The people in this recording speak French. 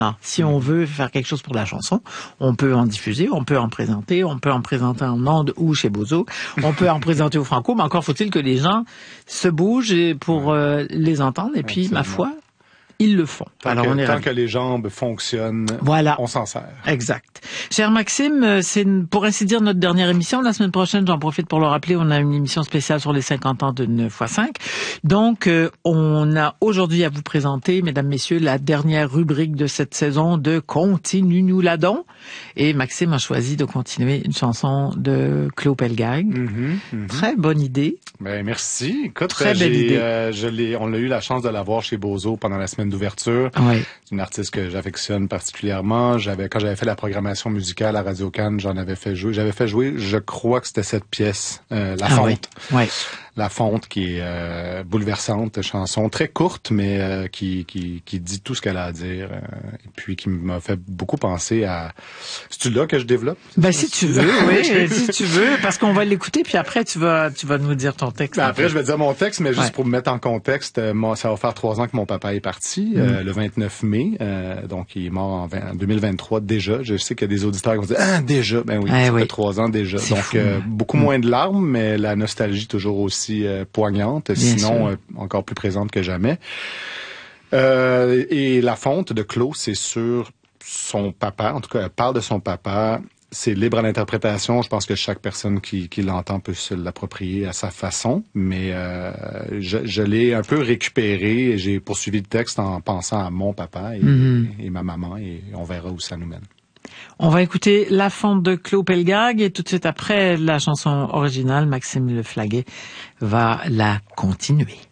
Si on veut faire quelque chose pour la chanson, on peut en diffuser, on peut en présenter en ondes ou chez Bozo, on peut en présenter au Franco, mais encore faut-il que les gens se bougent pour les entendre, et puis, ma foi, ils le font. Tant que les jambes fonctionnent, on s'en sert. Exact. Cher Maxime, c'est pour ainsi dire notre dernière émission. La semaine prochaine, j'en profite pour le rappeler, on a une émission spéciale sur les 50 ans de 9x5. Donc, on a aujourd'hui à vous présenter, mesdames, messieurs, la dernière rubrique de cette saison de Continue-nous la donc. Et Maxime a choisi de continuer une chanson de Claude Pelgag. Très bonne idée. Ben, merci. Écoute, très belle idée. On a eu la chance de la voir chez Bozo pendant la semaine d'ouverture. Oui. C'est une artiste que j'affectionne particulièrement. Quand j'avais fait la programmation musicale à Radio-Cannes, j'avais fait jouer, je crois que c'était cette pièce, La Fonte. Oui. La Fonte, qui est bouleversante, chanson très courte, mais qui dit tout ce qu'elle a à dire, et puis qui m'a fait beaucoup penser à... C'est-tu là que je développe? Ben, si tu veux, oui, si tu veux, parce qu'on va l'écouter, puis après, tu vas nous dire ton texte. Ben, après, je vais dire mon texte, mais juste pour me mettre en contexte, ça va faire 3 ans que mon papa est parti, le 29 mai, donc il est mort en 2023 déjà. Je sais qu'il y a des auditeurs qui vont dire « Ah, déjà! » Ben oui, ça fait 3 ans déjà. Donc, beaucoup moins de larmes, mais la nostalgie toujours aussi poignante, sinon encore plus présente que jamais. Et La Fonte de Claude, c'est sur son papa, en tout cas, elle parle de son papa. C'est libre à l'interprétation. Je pense que chaque personne qui l'entend peut se l'approprier à sa façon, mais je l'ai un peu récupéré et j'ai poursuivi le texte en pensant à mon papa et ma maman, et on verra où ça nous mène. On va écouter La Fonte de Claude Pelgag, et tout de suite après la chanson originale, Maxime Le Flaguet va la continuer.